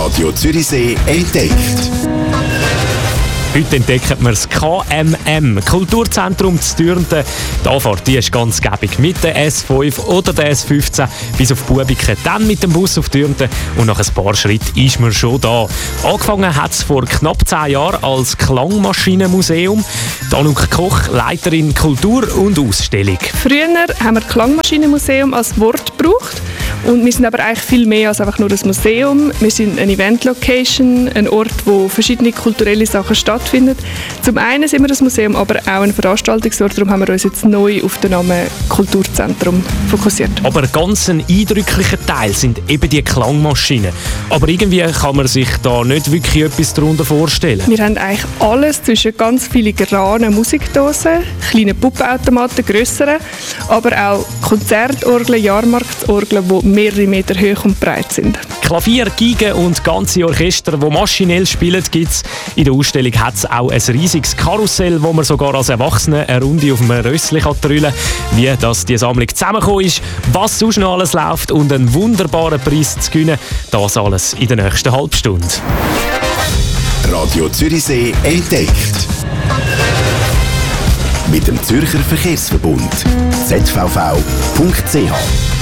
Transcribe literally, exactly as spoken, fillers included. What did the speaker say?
Radio Zürichsee entdeckt. Heute entdecken wir das K M M, Kulturzentrum Zürnten. Die Anfahrt die ist ganz gäbig mit der S fünf oder der S fünfzehn bis auf Bubiken, dann mit dem Bus auf Zürnten und nach ein paar Schritten ist man schon da. Angefangen hat es vor knapp zehn Jahren als Klangmaschinenmuseum. Anouk Koch, Leiterin Kultur und Ausstellung. Früher haben wir Klangmaschinenmuseum als Wort gebraucht. Und wir sind aber eigentlich viel mehr als einfach nur ein Museum. Wir sind eine Event-Location, ein Ort, wo verschiedene kulturelle Sachen stattfinden. Zum einen sind wir das Museum, aber auch ein Veranstaltungsort. Darum haben wir uns jetzt neu auf den Namen Kulturzentrum fokussiert. Aber ein ganz eindrücklicher Teil sind eben die Klangmaschinen. Aber irgendwie kann man sich da nicht wirklich etwas darunter vorstellen. Wir haben eigentlich alles zwischen ganz filigranen Musikdosen, kleinen Puppenautomaten, grösseren, aber auch Konzertorgeln, Jahrmarktsorgeln, die mehrere Meter hoch und breit sind. Klavier, Geigen und ganze Orchester, die maschinell spielen, gibt es. In der Ausstellung hat es auch ein riesiges Karussell, wo man sogar als Erwachsene eine Runde auf einem Rössli trüllen kann. Wie das die Sammlung zusammengekommen ist, was sonst noch alles läuft und einen wunderbaren Preis zu gewinnen, das alles in der nächsten halben Stunde. Radio Zürichsee entdeckt. Mit dem Zürcher Verkehrsverbund Z V V punkt c h